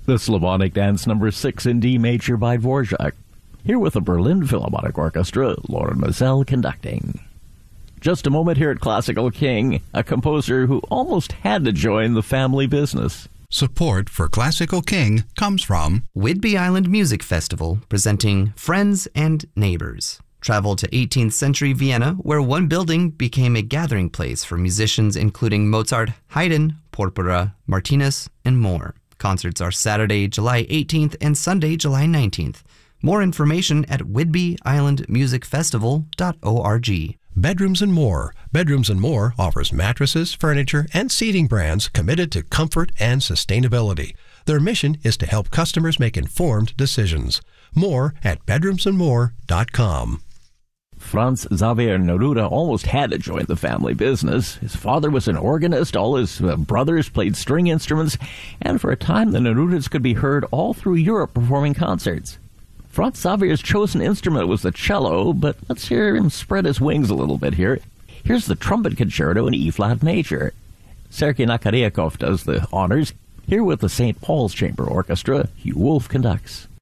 The Slavonic Dance Number 6 in D major by Dvorak. Here with the Berlin Philharmonic Orchestra, Loren Maazel conducting. Just a moment here at Classical King, a composer who almost had to join the family business. Support for Classical King comes from Whidbey Island Music Festival, presenting Friends and Neighbors. Travel to 18th century Vienna, where one building became a gathering place for musicians including Mozart, Haydn, Porpora, Martinez, and more. Concerts are Saturday, July 18th and Sunday, July 19th. More information at whidbeyislandmusicfestival.org. Bedrooms and More. Bedrooms and More offers mattresses, furniture, and seating brands committed to comfort and sustainability. Their mission is to help customers make informed decisions. More at bedroomsandmore.com. Franz Xaver Neruda almost had to join the family business. His father was an organist, all his brothers played string instruments, and for a time the Nerudas could be heard all through Europe performing concerts. Franz Xaver's chosen instrument was the cello, but let's hear him spread his wings a little bit here. Here's the trumpet concerto in E-flat major. Sergei Nakarikov does the honors. Here with the St. Paul's Chamber Orchestra, Hugh Wolf conducts.